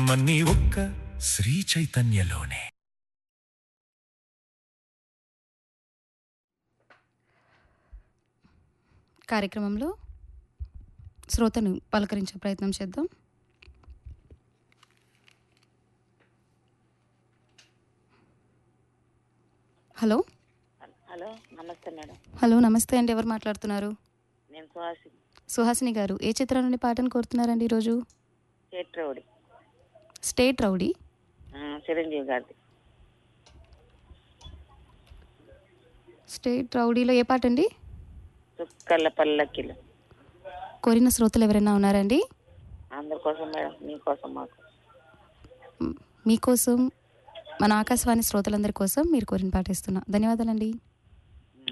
జన్మన్నీ ఒక్క శ్రీ చైతన్యలోనే. కార్యక్రమంలో శ్రోతను పలకరించే ప్రయత్నం చేద్దాం. హలో. హలో, నమస్తే మేడం. హలో, నమస్తే అండి. ఎవరు మాట్లాడుతున్నారు? నేను సుహాసిని. సుహాసిని గారు, ఏ చిత్రం నుండి పాటను కోరుతున్నారండి ఈరోజు? State rowdy. State rowdy Chiranjeevi గారిది. స్టేట్ రౌడీలో ఏ పాట అండి? చుక్కల పల్లకిలు. కోరిన శ్రోతలు ఎవరైనా ఉన్నారండి? అందరి కోసం మేడం, మీకోసం మాకు. మీకోసం, మన ఆకాశవాణి శ్రోతలందరి కోసం మీరు కోరిన పాట ఇస్తున్నా. ధన్యవాదాలండి.